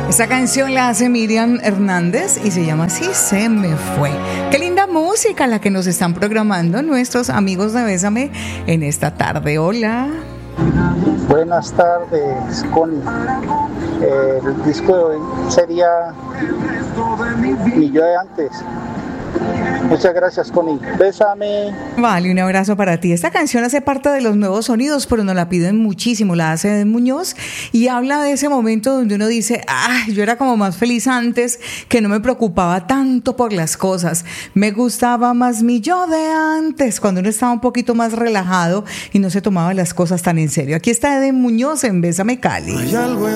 Esta canción la hace Miriam Hernández y se llama Así se me fue. Qué linda música la que nos están programando nuestros amigos de Bésame en esta tarde. Hola. Buenas tardes, Connie. El disco de hoy sería Mi Yo de Antes. Muchas gracias, Connie. Bésame. Vale, un abrazo para ti. Esta canción hace parte de los nuevos sonidos, pero nos la piden muchísimo. La hace Eden Muñoz y habla de ese momento donde uno dice, yo era como más feliz antes, que no me preocupaba tanto por las cosas. Me gustaba más mi yo de antes, cuando uno estaba un poquito más relajado y no se tomaba las cosas tan en serio. Aquí está Eden Muñoz en Bésame Cali. Hay algo